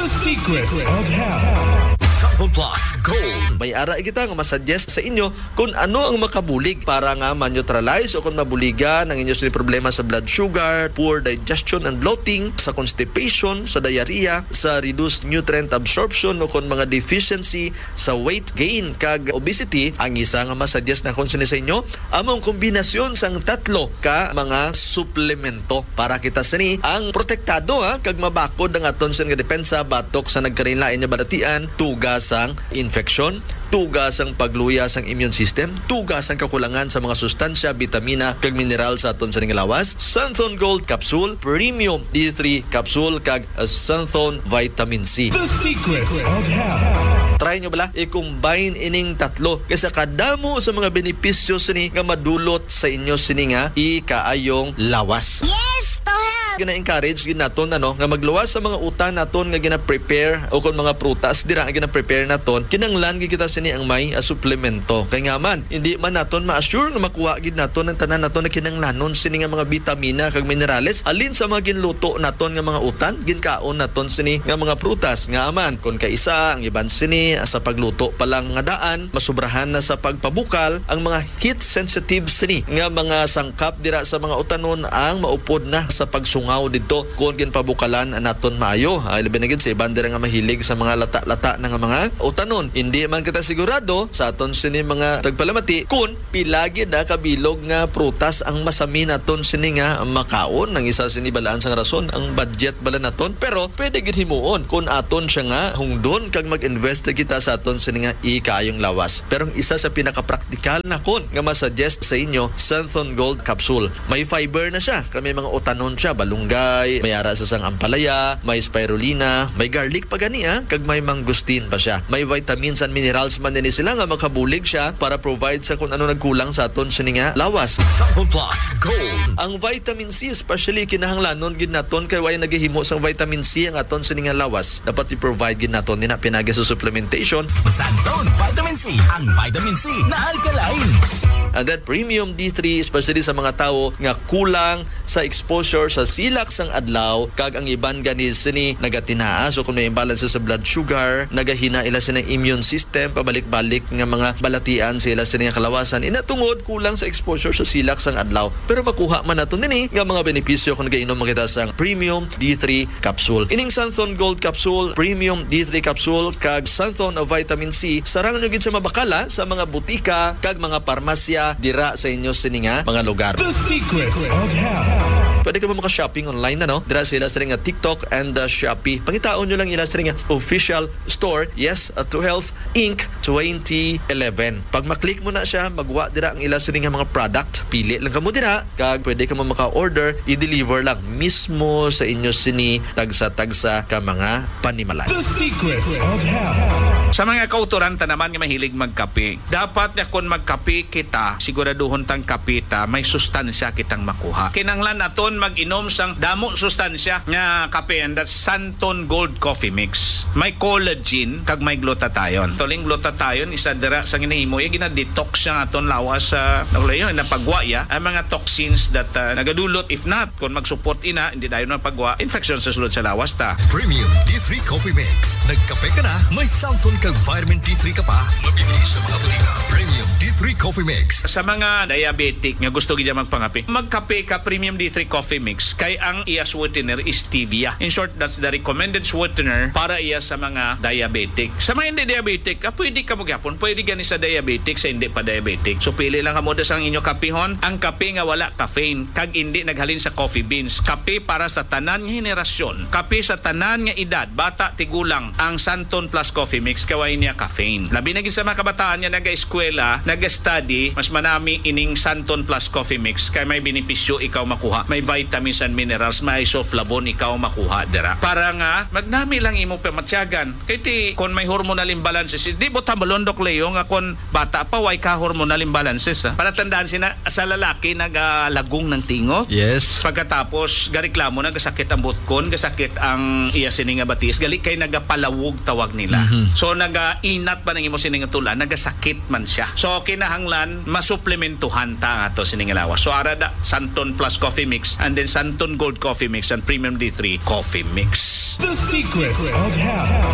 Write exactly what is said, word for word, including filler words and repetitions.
The Secrets of Health. Sample Plus Gold. May ara kita nga masuggest sa inyo kung ano ang makabulig para nga ma-neutralize o kung mabuligan ang inyong problema sa blood sugar, poor digestion and bloating, sa constipation, sa diarrhea, sa reduced nutrient absorption o kung mga deficiency sa weight gain kag obesity. Ang isa nga masuggest na konsuni sa inyo among kombinasyon sang tatlo ka mga suplemento para kita sini ang protektado ha kag mabakod ang aton sa nga depensa batok sa nagkarinlain nga balatian, tugas ang infeksyon, tugas ang pagluya sang immune system, tugas ang kakulangan sa mga sustansya, bitamina kag mineral sa aton sa ning lawas. Santhon Gold Capsule, Premium D three Capsule kag uh, Santhon Vitamin C. The Secrets of Health. Try nyo bala i-combine ining tatlo kasi kadamo sa mga benepisyo sini nga madulot sa inyo sini nga ikaayong lawas. Yes, to help! Gina-encourage gid naton ano nga magluwas sa mga utan naton nga gina-prepare o kung mga prutas dira nga gina-prepare naton kinanglan gid kita sini ang may uh, suplemento kay nga man hindi man naton ma-assure nga makuha gid naton ang tanan naton na kinanglanon sini nga mga bitamina kag minerales alin sa mga ginluto naton nga mga utan ginkaon naton sini nga mga prutas nga man kun kaisa ang iban sini uh, sa pagluto pa lang nga daan masubrahan na sa pagpabukal ang mga heat sensitive sini nga mga sangkap dira sa mga utanon ang maupod na sa pagsungaw dito kung ginpabukalan naton maayo. Ay labi na gid sa iban dira nga mahilig sa mga lata-lata nga mga utanon. Hindi man kita sigurado sa aton sini mga tagpalamati kung pilagi na kabilog nga prutas ang masami naton sini nga makaon. Ang isa sini balaan sang rason ang budget bala naton pero pwede gid himuon kung aton siya nga hungdon kag mag-invest kita sa aton sini nga ikayong lawas. Pero ang isa sa pinaka-praktikal na kon nga masuggest sa inyo Santhon Gold Capsule. May fiber na siya, kami mga utanon siya, balunggay, may ara sa sang ampalaya, may spirulina, may garlic pa gani ha, kag may mangustin pa siya. May vitamins and minerals man din sila nga makabulig siya para provide sa kung ano nagkulang sa aton sini nga lawas. Sample Plus Gold. Ang vitamin C especially kinahanglanon gid naton kay way naghihimo sang vitamin C ang aton sini nga lawas. Dapat i-provide gid naton dina pinagi sa supplementation. Santhon Vitamin C, ang vitamin C na alkaline. And then Premium D three especially sa mga tao nga kulang sa exposure sa silak sang adlaw kag ang iban gani sini nagatinaas o kung may imbalance sa blood sugar nagahina ila sa immune system pabalik-balik nga mga balatian sila sa nga kalawasan inatungod kulang sa exposure sa silak sang adlaw pero makuha man nato nini nga mga benepisyo kung nagainom makita sang Premium D three Capsule. Ining Santhon Gold Capsule, Premium D three Capsule kag Santhon of Vitamin C sarang nyo gid sa mabakala sa mga butika kag mga parmasya dira sa inyo sini nga mga lugar. The Secrets of Health. Pwede ka mo maka-shopping online na no? Dira sila sa nga TikTok and uh, Shopee. Pangitaon nyo lang ila sa nga official store. Yes, uh, To Health Incorporated twenty eleven. Pag maklik mo na siya, magwa dira ang ila sa nga mga product. Pili lang ka mo dira. Kag pwede ka mo maka-order, i-deliver lang mismo sa inyo sini tagsa-tagsa ka mga panimalay. The Secrets of Health. Sa mga kauturanta naman nga mahilig magkape, dapat na kung magkape kita, siguraduhon tang kapita, may sustansya kitang makuha. Kinanglan naton mag-inom sang damo sustansya nga kape, and that's Santhon Gold Coffee Mix. May collagen kag may glutathione. Toling glutathione isa dira sa ginahimo ya gina-detox siya aton lawas sa uh, layo na pagwaya ang mga toxins that uh, nagadulot if not kung mag-support ina hindi dayon na pagwa infection sa sulod sa lawas ta. Premium D three Coffee Mix. Nagkape ka na, may Santhon kag Vitamin D three ka pa. Mabibili sa mga butika. Premium D three Coffee Mix. Sa mga diabetic nga gusto gid magpangape, magkape ka Premium D three Coffee Mix kay ang iya sweetener is stevia. In short, that's the recommended sweetener para iya sa mga diabetic. Sa mga hindi diabetic, ah, pwede ka magyapon, pwede gani sa diabetic sa hindi pa diabetic. So pili lang kamo sa inyo kapihon, ang kape nga wala caffeine kag hindi naghalin sa coffee beans. Kape para sa tanan nga henerasyon. Kape sa tanan nga edad, bata tigulang, ang Santhon Plus Coffee Mix kaway niya caffeine. Labi na gid sa mga kabataan nga naga-eskwela, naga-study, mas manami ining Santhon Plus Coffee Mix kay may benepisyo ikaw makuha. May vitamins and minerals, may isoflavone ikaw makuha dira. Para nga magnami lang imo pamatsyagan. Kay ti kon may hormonal imbalances, di mo tabalondok leyo nga kon bata pa way ka hormonal imbalances. Ha? Para tandaan sina sa lalaki nagalagong ng tingo. Yes. Pagkatapos gareklamo na gasakit ang butkon, gasakit ang iya sini nga batis, gali kay nagapalawog tawag nila. Mm-hmm. So naga-inat pa nang imo sini nga tula, nagasakit man siya. So kinahanglan mas masuplementuhan ta ato sining lawas. So arada Santon Plus Coffee Mix and then Santon Gold Coffee Mix and Premium D three Coffee Mix. The secret of health.